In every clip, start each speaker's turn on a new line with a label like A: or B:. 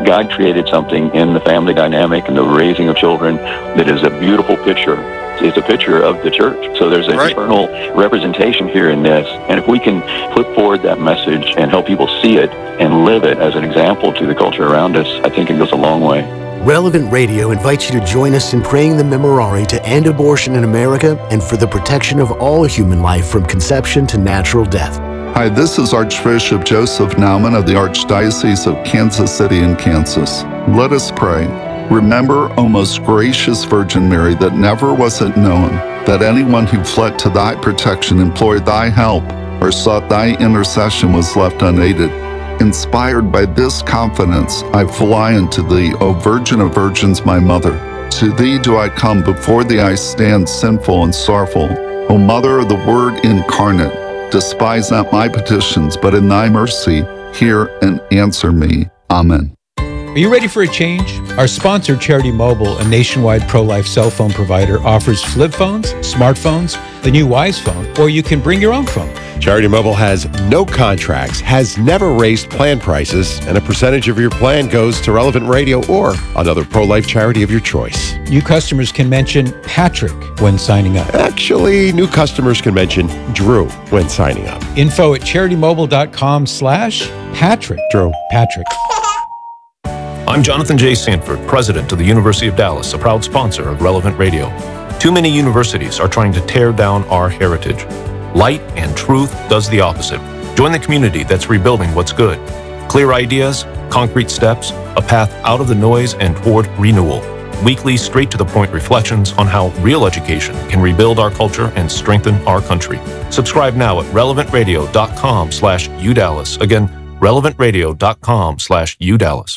A: God created something in the family dynamic and the raising of children that is a beautiful picture. It's a picture of the church. So there's an eternal representation here in this. And if we can put forward that message and help people see it and live it as an example to the culture around us, I think it goes a long way.
B: Relevant Radio invites you to join us in praying the Memorare to end abortion in America and for the protection of all human life from conception to natural death.
C: Hi, this is Archbishop Joseph Naumann of the Archdiocese of Kansas City in Kansas. Let us pray. Remember, O most gracious Virgin Mary, that never was it known that anyone who fled to thy protection, implored thy help, or sought thy intercession was left unaided. Inspired by this confidence, I fly unto thee, O Virgin of Virgins, my Mother. To thee do I come, before thee I stand sinful and sorrowful. O Mother of the Word incarnate, despise not my petitions, but in thy mercy, hear and answer me. Amen.
D: Are you ready for a change? Our sponsor, Charity Mobile, a nationwide pro-life cell phone provider, offers flip phones, smartphones, the new Wise phone, or you can bring your own phone.
E: Charity Mobile has no contracts, has never raised plan prices, and a percentage of your plan goes to Relevant Radio or another pro-life charity of your choice.
D: New customers can mention Patrick when signing up.
E: Actually, new customers can mention Drew when signing up.
D: Info at CharityMobile.com/Patrick.
E: Drew.
D: Patrick.
F: I'm Jonathan J. Sanford, president of the University of Dallas, a proud sponsor of Relevant Radio. Too many universities are trying to tear down our heritage. Light and Truth does the opposite. Join the community that's rebuilding what's good. Clear ideas, concrete steps, a path out of the noise and toward renewal. Weekly, straight-to-the-point reflections on how real education can rebuild our culture and strengthen our country. Subscribe now at relevantradio.com/UDallas. Again, relevantradio.com/UDallas.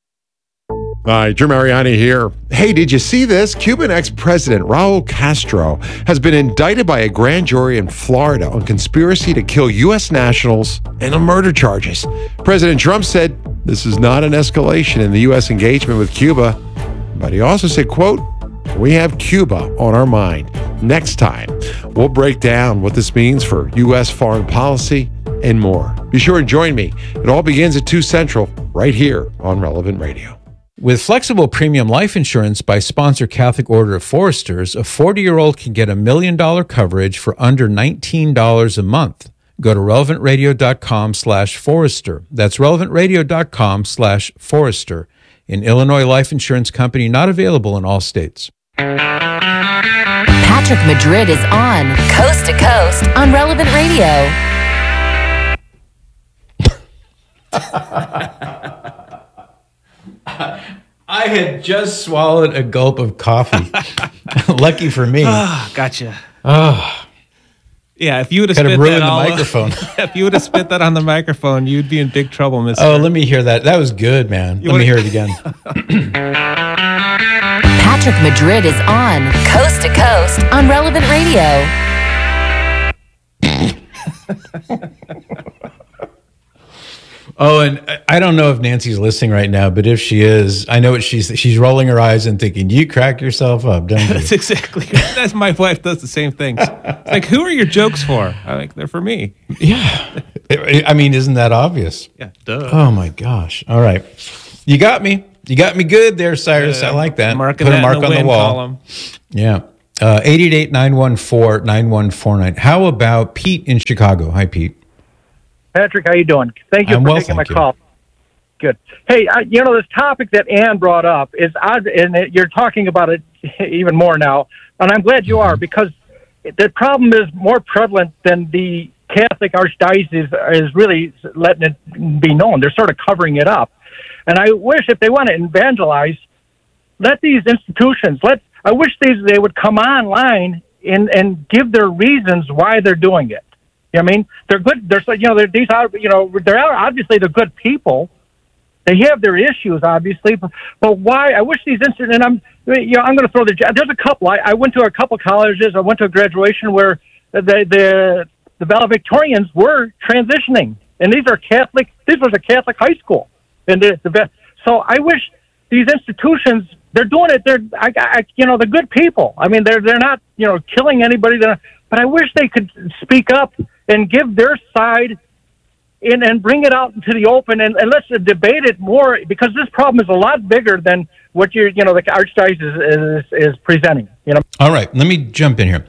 E: Hi, Drew Mariani here. Hey, did you see this? Cuban ex-president Raul Castro has been indicted by a grand jury in Florida on conspiracy to kill U.S. nationals and on murder charges. President Trump said this is not an escalation in the U.S. engagement with Cuba, but he also said, quote, "We have Cuba on our mind." Next time, we'll break down what this means for U.S. foreign policy and more. Be sure and join me. It all begins at 2 Central, right here on Relevant Radio.
D: With flexible premium life insurance by sponsor Catholic Order of Foresters, a 40-year-old can get $1 million coverage for under $19 a month. Go to relevantradio.com/Forester. That's relevantradio.com/Forester. An Illinois life insurance company not available in all states.
G: Patrick Madrid is on Coast to Coast on Relevant Radio.
D: I had just swallowed a gulp of coffee. Lucky for me.
H: Oh, gotcha.
D: Oh.
H: Yeah, if you would have
D: Kind
H: spit
D: of ruined
H: that
D: the
H: all,
D: microphone.
H: if you would have spit that on the microphone, you'd be in big trouble, mister.
D: Oh, let me hear that. That was good, man. Let me hear it again.
G: Patrick Madrid is on Coast to Coast on Relevant Radio.
D: Oh, and I don't know if Nancy's listening right now, but if she is, I know what she's rolling her eyes and thinking, you crack yourself up, don't you?
H: That's exactly. That's my wife does the same things. It's like, who are your jokes for? I'm like, they're for me.
D: Yeah. I mean, isn't that obvious?
H: Yeah, duh.
D: Oh my gosh. All right. You got me. You got me good there, Cyrus. I like that.
H: Put
D: a mark on the wall.
H: Column.
D: Yeah. 888-914-9149. How about Pete in Chicago? Hi, Pete.
I: Patrick, how you doing? Thank you for taking my call. Good. Hey, this topic that Ann brought up is odd, and you're talking about it even more now, and I'm glad you are, because the problem is more prevalent than the Catholic Archdiocese is really letting it be known. They're sort of covering it up. And I wish, if they want to evangelize, let these institutions, I wish they would come online and give their reasons why they're doing it. You know what I mean? They're good. They're they're obviously they're good people. They have their issues, obviously, but why? I wish these institutions. And I'm going to throw there's a couple. I went to a couple colleges. I went to a graduation where the valedictorians were transitioning, and these are Catholic. This was a Catholic high school, and so I wish these institutions. They're doing it. They're good people. I mean, they're not killing anybody. But I wish they could speak up and give their side and bring it out into the open, and let's debate it more, because this problem is a lot bigger than what the Archdiocese is presenting.
D: All right, let me jump in here.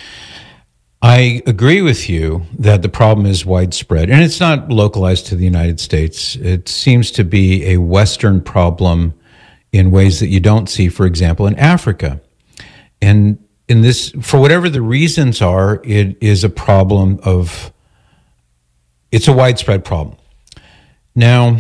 D: I agree with you that the problem is widespread, and it's not localized to the United States. It seems to be a Western problem in ways that you don't see, for example, in Africa. And in this, for whatever the reasons are, it is a problem it's a widespread problem. Now,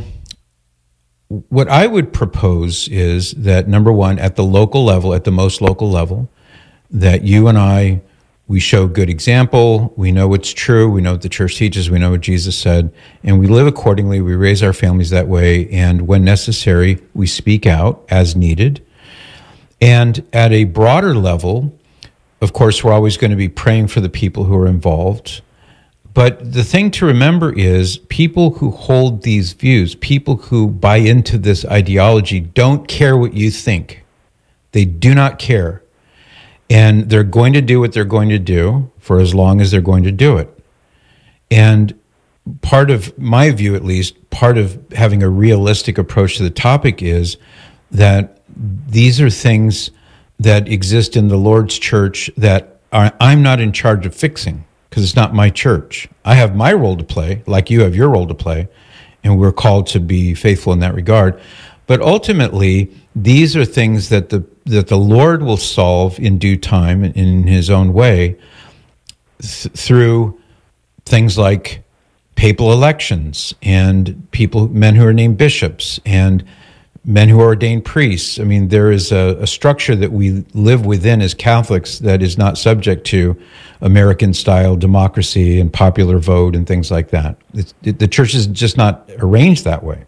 D: what I would propose is that, number one, at the local level, at the most local level, that you and we show good example, we know what's true, we know what the church teaches, we know what Jesus said, and we live accordingly, we raise our families that way, and when necessary, we speak out as needed. And at a broader level, of course, we're always going to be praying for the people who are involved. But the thing to remember is people who hold these views, people who buy into this ideology, don't care what you think. They do not care. And they're going to do what they're going to do for as long as they're going to do it. And part of my view, at least, part of having a realistic approach to the topic is that these are things that exist in the Lord's church that I'm not in charge of fixing, because it's not my church. I have my role to play, like you have your role to play, and we're called to be faithful in that regard. But ultimately, these are things that the Lord will solve in due time in his own way through things like papal elections and men who are named bishops and men who are ordained priests. I mean, there is a structure that we live within as Catholics that is not subject to American-style democracy and popular vote and things like that. The church is just not arranged that way.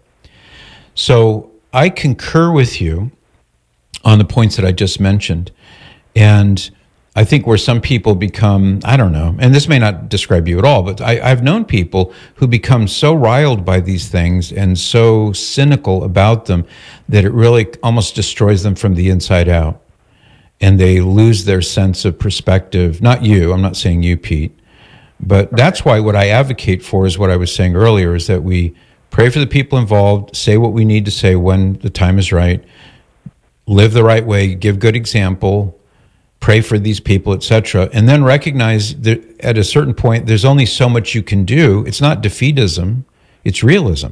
D: So I concur with you on the points that I just mentioned. And I think where some people become, I don't know, and this may not describe you at all, but I've known people who become so riled by these things and so cynical about them that it really almost destroys them from the inside out. And they lose their sense of perspective. Not you, I'm not saying you, Pete, but that's why what I advocate for is what I was saying earlier, is that we pray for the people involved, say what we need to say when the time is right, live the right way, give good example, pray for these people, etc., and then recognize that at a certain point, there's only so much you can do. It's not defeatism, it's realism.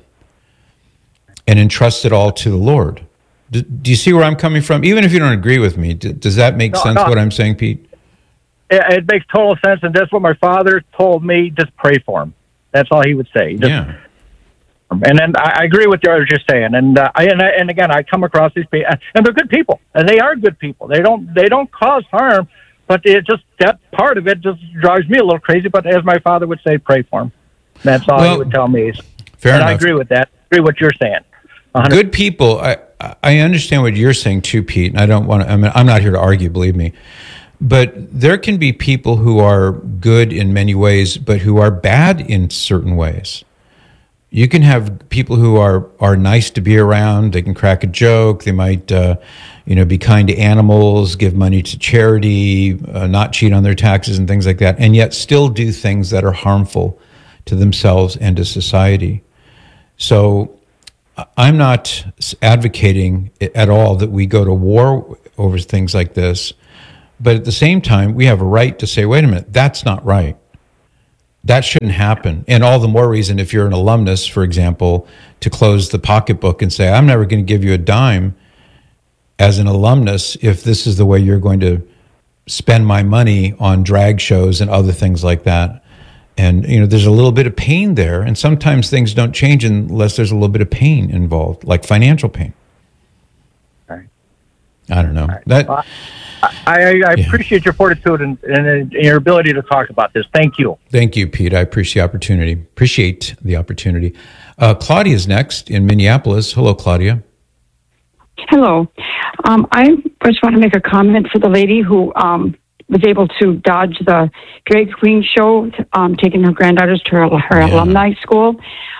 D: And entrust it all to the Lord. Do you see where I'm coming from? Even if you don't agree with me, does that make sense, what I'm saying, Pete?
I: It makes total sense, and that's what my father told me, just pray for him. That's all he would say.
D: Yeah.
I: And then I agree with what you're saying, and again, I come across these people, and they're good people, and they are good people. They don't cause harm, but it just, that part of it just drives me a little crazy. But as my father would say, pray for him. That's all he would tell me.
D: Fair enough.
I: I agree with that. I agree with what you're saying. 100%.
D: Good people. I understand what you're saying too, Pete. And I don't want to. I mean, I'm not here to argue. Believe me. But there can be people who are good in many ways, but who are bad in certain ways. You can have people who are nice to be around. They can crack a joke. They might, be kind to animals, give money to charity, not cheat on their taxes and things like that, and yet still do things that are harmful to themselves and to society. So I'm not advocating at all that we go to war over things like this. But at the same time, we have a right to say, wait a minute, that's not right. That shouldn't happen. And all the more reason, if you're an alumnus, for example, to close the pocketbook and say, I'm never going to give you a dime as an alumnus if this is the way you're going to spend my money on drag shows and other things like that. And, there's a little bit of pain there. And sometimes things don't change unless there's a little bit of pain involved, like financial pain.
I: Right.
D: I don't know.
I: Right. I appreciate your fortitude and your ability to talk about this. Thank you.
D: Thank you, Pete. I appreciate the opportunity. Claudia's next in Minneapolis. Hello, Claudia.
J: Hello. I just want to make a comment for the lady who was able to dodge the drag queen show, taking her granddaughters to her alumni school.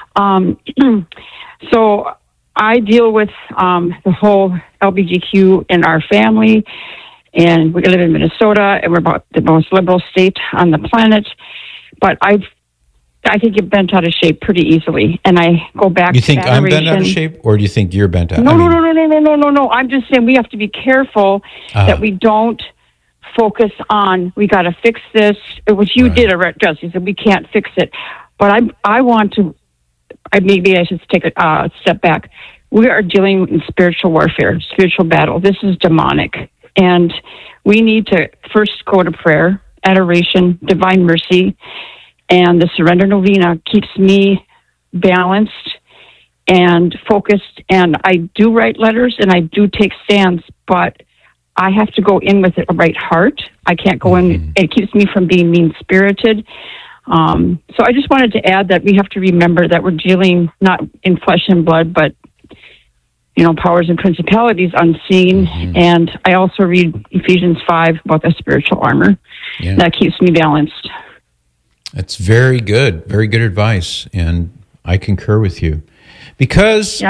J: So I deal with the whole LGBTQ in our family. And we live in Minnesota, and we're about the most liberal state on the planet. But I've I can get bent out of shape pretty easily, and I go back.
D: You think
J: to
D: I'm bent out of shape, or do you think you're bent out?
J: No. I'm just saying we have to be careful that we don't focus on. We got to fix this, which you did, Jesse. You said we can't fix it, but I want to. Maybe I should take a step back. We are dealing in spiritual warfare, spiritual battle. This is demonic, and we need to first go to prayer, adoration, divine mercy. And the Surrender Novena keeps me balanced and focused. And I do write letters and I do take stands, but I have to go in with a right heart. I can't go in. It keeps me from being mean-spirited. So I just wanted to add that we have to remember that we're dealing not in flesh and blood, but, powers and principalities unseen. And I also read Ephesians 5 about the spiritual armor. Yeah. That keeps me balanced.
D: That's very good advice, and I concur with you. Because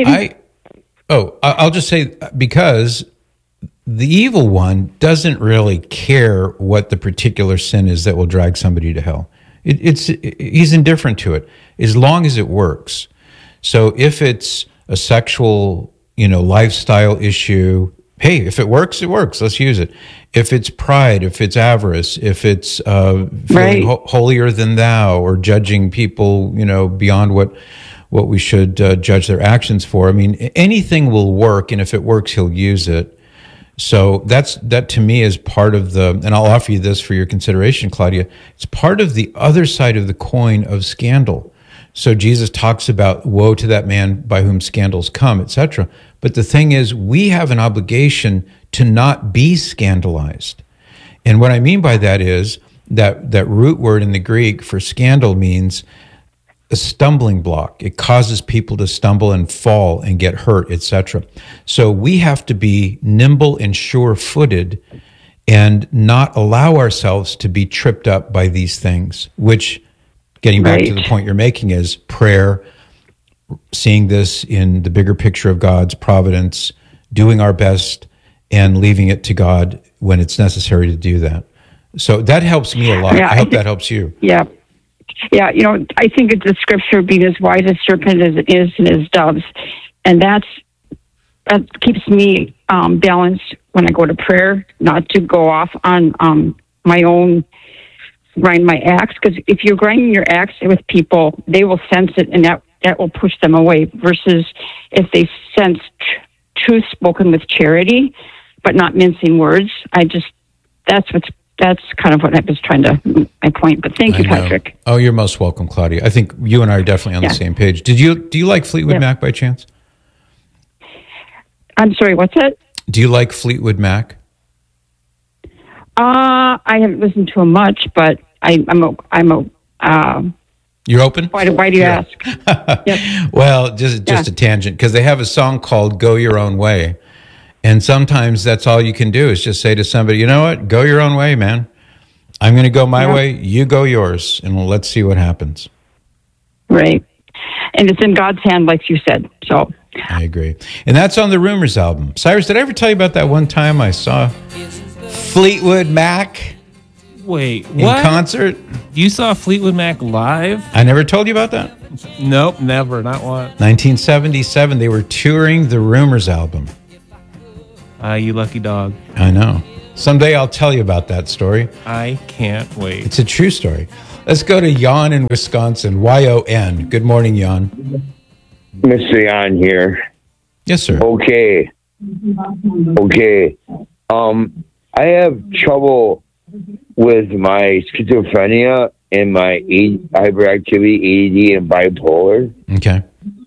D: I'll just say, because the evil one doesn't really care what the particular sin is that will drag somebody to hell. He's indifferent to it as long as it works. So if it's a sexual, lifestyle issue, hey, if it works, it works. Let's use it. If it's pride, if it's avarice, if it's feeling holier than thou, or judging people, beyond what we should judge their actions for. I mean, anything will work, and if it works, he'll use it. So that to me is part of and I'll offer you this for your consideration, Claudia. It's part of the other side of the coin of scandal. So Jesus talks about woe to that man by whom scandals come, etc. But the thing is, we have an obligation to not be scandalized. And what I mean by that is that root word in the Greek for scandal means a stumbling block. It causes people to stumble and fall and get hurt, etc. So we have to be nimble and sure-footed and not allow ourselves to be tripped up by these things, which, getting back to the point you're making, is prayer, seeing this in the bigger picture of God's providence, doing our best, and leaving it to God when it's necessary to do that. So that helps me a lot. I hope that helps you.
J: Yeah. Yeah, I think it's the scripture, being as wise as serpent as it is and as doves. And that keeps me balanced when I go to prayer, not to go off on my own, grind my axe. Because if you're grinding your axe with people, they will sense it, and that will push them away, versus if they sense truth spoken with charity, but not mincing words. That's kind of what I was trying to my point. But thank you, Patrick.
D: Oh, you're most welcome, Claudia. I think you and I are definitely on the same page. Do you like Fleetwood Mac by chance?
J: I'm sorry, what's that?
D: Do you like Fleetwood Mac?
J: I haven't listened to him much, but I'm
D: You're open?
J: Why do you ask?
D: Yep. Well, just a tangent, because they have a song called "Go Your Own Way." And sometimes that's all you can do is just say to somebody, you know what, go your own way, man. I'm going to go my way, you go yours, and let's see what happens.
J: Right. And it's in God's hand, like you said. So
D: I agree. And that's on the Rumors album. Cyrus, did I ever tell you about that one time I saw Fleetwood Mac?
H: Wait,
D: in concert?
H: You saw Fleetwood Mac live?
D: I never told you about that?
H: Nope, never, not one.
D: 1977, they were touring the Rumors album.
H: You lucky dog.
D: I know. Someday I'll tell you about that story.
H: I can't wait.
D: It's a true story. Let's go to Jan in Wisconsin. Y-O-N. Good morning, Jan.
K: Mr. Jan here.
D: Yes, sir.
K: Okay. I have trouble with my schizophrenia and my hyperactivity, ADD, and bipolar.
D: Okay.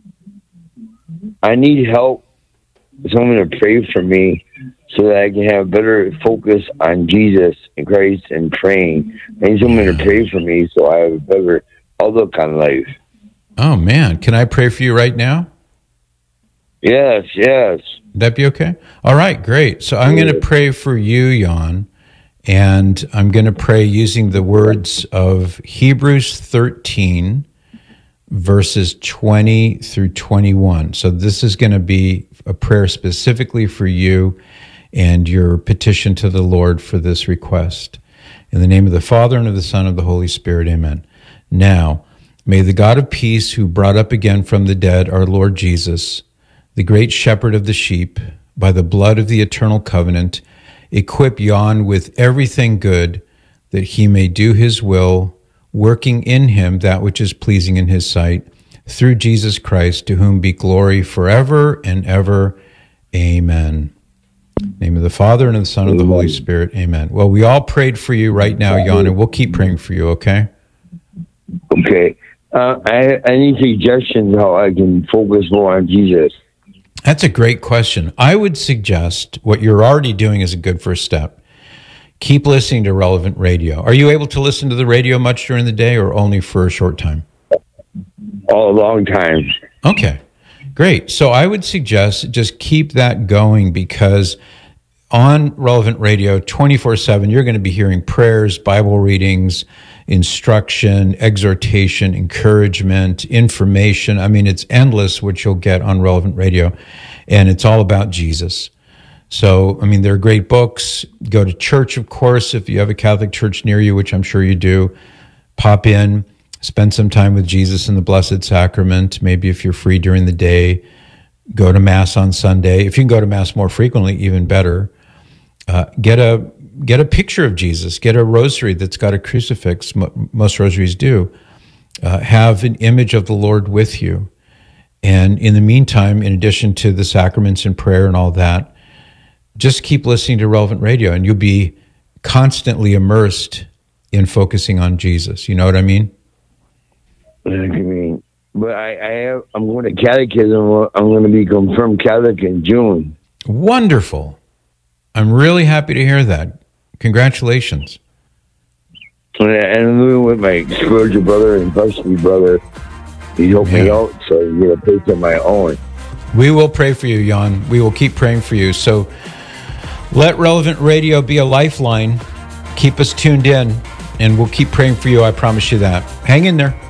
K: I need help. Someone to pray for me so that I can have better focus on Jesus and Christ and praying. I need someone to pray for me so I have a better outlook on life.
D: Oh, man. Can I pray for you right now?
K: Yes.
D: Would that be okay? All right, great. So I'm going to pray for you, Jan, and I'm going to pray using the words of Hebrews 13, verses 20 through 21. So this is going to be a prayer specifically for you and your petition to the Lord for this request. In the name of the Father, and of the Son, and of the Holy Spirit, amen. Now, May the God of peace, who brought up again from the dead our Lord Jesus, the great shepherd of the sheep, by the blood of the eternal covenant, equip Jan with everything good, that he may do his will, working in him that which is pleasing in his sight, through Jesus Christ, to whom be glory forever and ever. Amen. In the name of the Father, and of the Son, and of the Holy Spirit. Amen. Well, we all prayed for you right now, Jan, and we'll keep praying for you, okay?
K: Okay. I need suggestions how I can focus more on Jesus.
D: That's a great question. I would suggest what you're already doing is a good first step. Keep listening to Relevant Radio. Are you able to listen to the radio much during the day, or only for a short time?
K: Oh, a long time.
D: Okay, great. So I would suggest just keep that going, because on Relevant Radio 24/7, you're going to be hearing prayers, Bible readings, instruction, exhortation, encouragement, information. I mean, it's endless what you'll get on Relevant Radio, and it's all about Jesus. So, I mean, there are great books. Go to church, of course, if you have a Catholic church near you, which I'm sure you do. Pop in, spend some time with Jesus in the Blessed Sacrament. Maybe if you're free during the day, go to Mass on Sunday. If you can go to Mass more frequently, even better. Get a picture of Jesus. Get a rosary that's got a crucifix. Most rosaries do. Have an image of the Lord with you. And in the meantime, in addition to the sacraments and prayer and all that, just keep listening to Relevant Radio, and you'll be constantly immersed in focusing on Jesus. You know what I mean?
K: I mean, but I'm going to catechism. I'm going to be confirmed Catholic in June.
D: Wonderful. I'm really happy to hear that. Congratulations.
K: And I'm moving with my spiritual brother and custody brother. He helped me out, so I'm going to pay for my own.
D: We will pray for you, Jan. We will keep praying for you. So let Relevant Radio be a lifeline. Keep us tuned in, and we'll keep praying for you. I promise you that. Hang in there.